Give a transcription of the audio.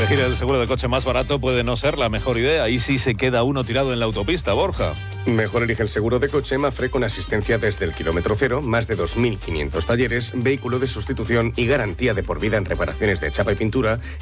Elegir el seguro de coche más barato puede no ser la mejor idea. Ahí sí se queda uno tirado en la autopista, Borja. Mejor elige el seguro de coche Mapfre con asistencia desde el kilómetro cero, más de 2.500 talleres, vehículo de sustitución y garantía de por vida en reparaciones de chapa y pintura